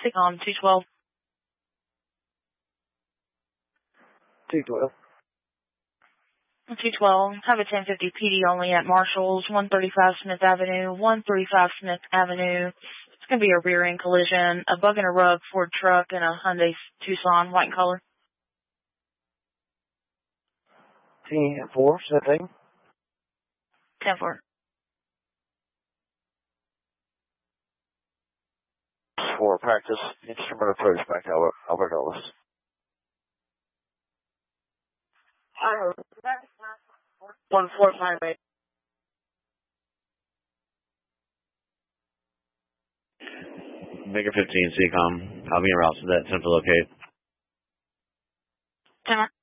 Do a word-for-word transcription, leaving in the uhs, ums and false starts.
SICOM two twelve. two twelve. two twelve. Have a ten fifty P D only at Marshall's, one thirty-five Smith Avenue, one thirty-five Smith Avenue. It's going to be a rear end collision, a bug and a rug Ford truck, and a Hyundai Tucson, white in color. ten four, seventeen. ten four. For practice, instrument approach back Albert, Albert Ellis. one four five eight. Baker fifteen, SICOM. I'll be en route to that ten to locate. ten